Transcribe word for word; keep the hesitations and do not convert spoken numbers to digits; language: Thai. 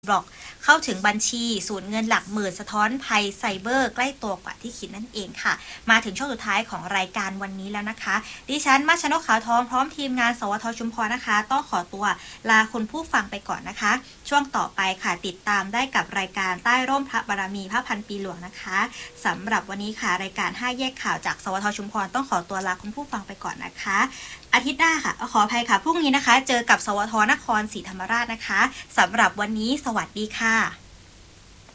บล็อกเข้าถึงบัญชีสูญเงินหลักหมื่นสะท้อนภัยไซเบอร์ใกล้ตัวกว่าที่คิดนั่นเองค่ะมาถึงช่วงสุดท้ายของรายการวันนี้แล้วนะคะดิฉันมาชนกขาวทองพร้อมทีมงานสวทชุมพรนะคะต้องขอตัวลาคุณผู้ฟังไปก่อนนะคะช่วงต่อไปค่ะติดตามได้กับรายการใต้ร่มพระบารมีพระพันปีหลวงนะคะสำหรับวันนี้ค่ะรายการห้าแยกข่าวจากสวทชุมพรต้องขอตัวลาคุณผู้ฟังไปก่อนนะคะอาทิตย์หน้าค่ะขออภัยค่ะพรุ่งนี้นะคะเจอกับสวทนครศรีธรรมราชนะคะสำหรับวันนี้สวัสดีค่ะ